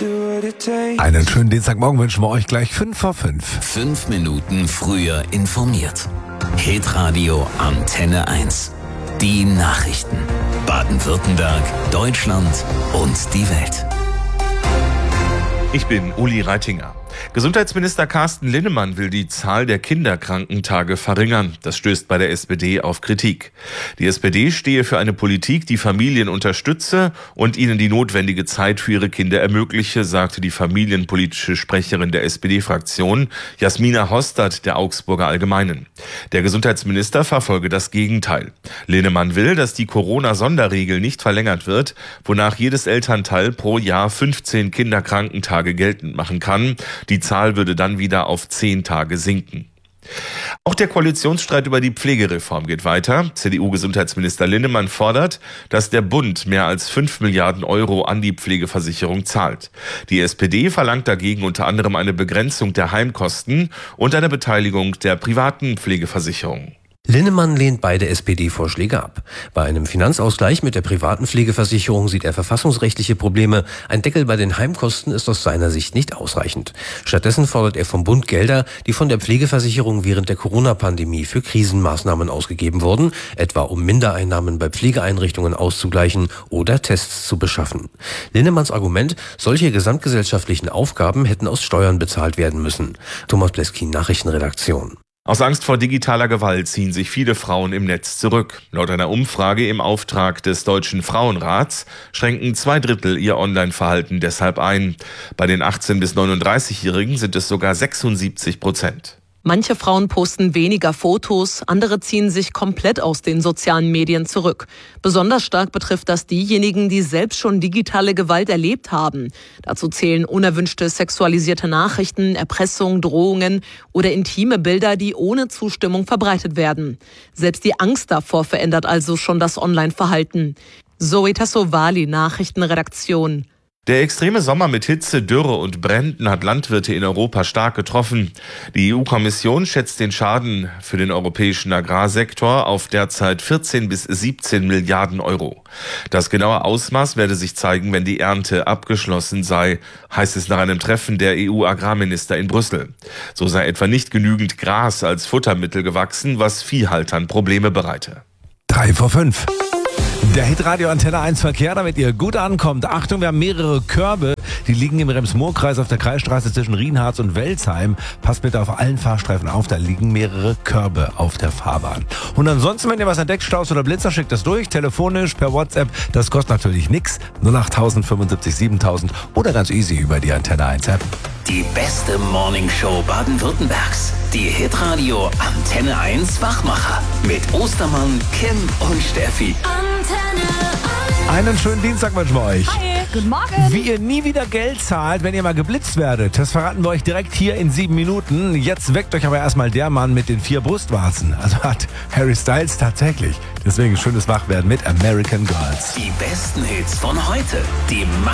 Einen schönen Dienstagmorgen wünschen wir euch gleich 5:05. 5 Minuten früher informiert. Hitradio Antenne 1. Die Nachrichten. Baden-Württemberg, Deutschland und die Welt. Ich bin Uli Reitinger. Gesundheitsminister Carsten Linnemann will die Zahl der Kinderkrankentage verringern. Das stößt bei der SPD auf Kritik. Die SPD stehe für eine Politik, die Familien unterstütze und ihnen die notwendige Zeit für ihre Kinder ermögliche, sagte die familienpolitische Sprecherin der SPD-Fraktion, Jasmina Hostert, der Augsburger Allgemeinen. Der Gesundheitsminister verfolge das Gegenteil. Linnemann will, dass die Corona-Sonderregel nicht verlängert wird, wonach jedes Elternteil pro Jahr 15 Kinderkrankentage geltend machen kann. Die Zahl würde dann wieder auf 10 Tage sinken. Auch der Koalitionsstreit über die Pflegereform geht weiter. CDU-Gesundheitsminister Linnemann fordert, dass der Bund mehr als 5 Milliarden Euro an die Pflegeversicherung zahlt. Die SPD verlangt dagegen unter anderem eine Begrenzung der Heimkosten und eine Beteiligung der privaten Pflegeversicherung. Linnemann lehnt beide SPD-Vorschläge ab. Bei einem Finanzausgleich mit der privaten Pflegeversicherung sieht er verfassungsrechtliche Probleme. Ein Deckel bei den Heimkosten ist aus seiner Sicht nicht ausreichend. Stattdessen fordert er vom Bund Gelder, die von der Pflegeversicherung während der Corona-Pandemie für Krisenmaßnahmen ausgegeben wurden, etwa um Mindereinnahmen bei Pflegeeinrichtungen auszugleichen oder Tests zu beschaffen. Linnemanns Argument, solche gesamtgesellschaftlichen Aufgaben hätten aus Steuern bezahlt werden müssen. Thomas Bleskin, Nachrichtenredaktion. Aus Angst vor digitaler Gewalt ziehen sich viele Frauen im Netz zurück. Laut einer Umfrage im Auftrag des Deutschen Frauenrats schränken 2/3 ihr Online-Verhalten deshalb ein. Bei den 18- bis 39-Jährigen sind es sogar 76%. Manche Frauen posten weniger Fotos, andere ziehen sich komplett aus den sozialen Medien zurück. Besonders stark betrifft das diejenigen, die selbst schon digitale Gewalt erlebt haben. Dazu zählen unerwünschte sexualisierte Nachrichten, Erpressung, Drohungen oder intime Bilder, die ohne Zustimmung verbreitet werden. Selbst die Angst davor verändert also schon das Online-Verhalten. Zoe Tassovali, Nachrichtenredaktion. Der extreme Sommer mit Hitze, Dürre und Bränden hat Landwirte in Europa stark getroffen. Die EU-Kommission schätzt den Schaden für den europäischen Agrarsektor auf derzeit 14 bis 17 Milliarden Euro. Das genaue Ausmaß werde sich zeigen, wenn die Ernte abgeschlossen sei, heißt es nach einem Treffen der EU-Agrarminister in Brüssel. So sei etwa nicht genügend Gras als Futtermittel gewachsen, was Viehhaltern Probleme bereite. 3:05. Der Hitradio Antenne 1 Verkehr, damit ihr gut ankommt. Achtung, wir haben mehrere Körbe, die liegen im Rems-Murr-Kreis auf der Kreisstraße zwischen Rienharz und Welzheim. Passt bitte auf allen Fahrstreifen auf, da liegen mehrere Körbe auf der Fahrbahn. Und ansonsten, wenn ihr was entdeckt, Staus oder Blitzer, schickt das durch, telefonisch, per WhatsApp. Das kostet natürlich nichts. 08000 75 7000 oder ganz easy über die Antenne 1 App. Die beste Morningshow Baden-Württembergs. Die Hitradio Antenne 1 Wachmacher. Mit Ostermann, Kim und Steffi. Einen schönen Dienstag wünschen wir euch. Hi, guten Morgen. Wie ihr nie wieder Geld zahlt, wenn ihr mal geblitzt werdet, das verraten wir euch direkt hier in 7 Minuten. Jetzt weckt euch aber erstmal der Mann mit den 4 Brustwarzen. Also hat Harry Styles tatsächlich. Deswegen schönes Wachwerden mit American Girls. Die besten Hits von heute. Die